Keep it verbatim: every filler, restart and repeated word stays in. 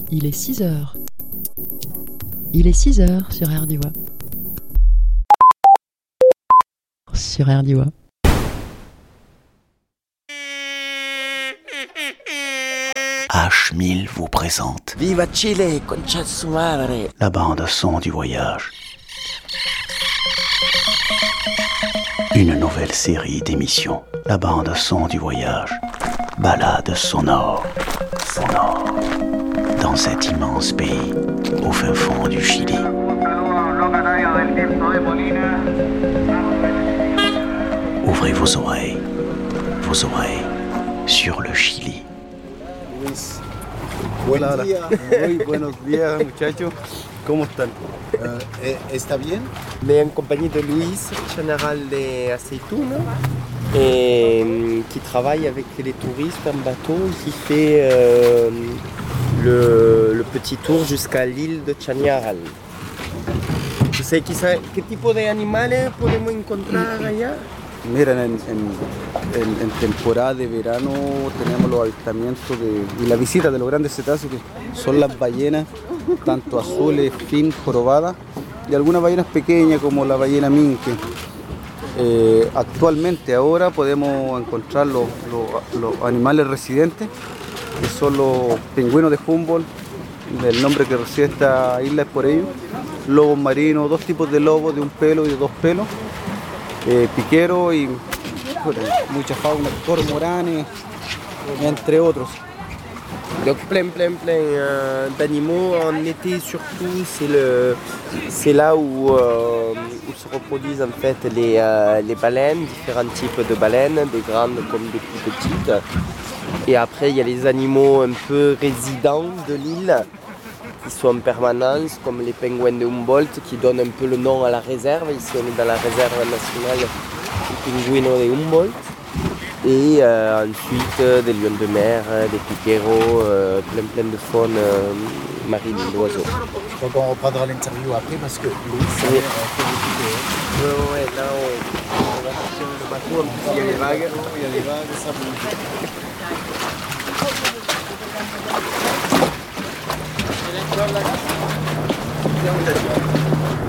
Il est six heures. Il est six heures sur R D W A. Sur R D W A. H mille vous présente Viva Chile, concha su madre. la bande son du voyage. Une nouvelle série d'émissions, la bande son du voyage. Balade sonore, sonore, dans cet immense pays, au fin fond du Chili. Ouvrez vos oreilles, vos oreilles sur le Chili. Luis. Hola, hola. Muy buenos días, muchachos. ¿Cómo están? Eh, ¿Está bien? Mais en compagnie de Luis, général de Aceituna, et qui travaille avec les touristes en bateau, qui fait euh, le, le petit tour jusqu'à l'île de Chañaral. Tu sais quizá, qué tipo de animales podemos encontrar allá? Miren, en, en, en, en temporada de verano tenemos los avistamientos de, y la visita de los grandes cetáceos, que son las ballenas, tanto azules, fin, jorobadas, y algunas ballenas pequeñas como la ballena minke. Eh, actualmente ahora podemos encontrar los, los, los animales residentes, que son los pingüinos de Humboldt, el nombre que recibe esta isla es por ellos, lobos marinos, dos tipos de lobos, de un pelo y de dos pelos, eh, piqueros y bueno, mucha fauna, cormoranes, entre otros. Donc plein plein plein euh, d'animaux en été surtout, c'est le c'est là où, euh, où se reproduisent en fait les, euh, les baleines, différents types de baleines, des grandes comme des plus petites. Et après il y a les animaux un peu résidents de l'île qui sont en permanence, comme les pingouins de Humboldt qui donnent un peu le nom à la réserve. Ici on est dans la réserve nationale du pingouino de Humboldt. Et euh, ensuite euh, des lions de mer, euh, des piqueros, euh, plein plein de faune euh, marine, d'oiseaux. Donc on reprendra l'interview après parce que Louis, ça Oui. a fait beaucoup de... Ouais, ouais, là on, on va sur le bateau, en plus il y a les vagues. Il y a les vagues, ça bouge.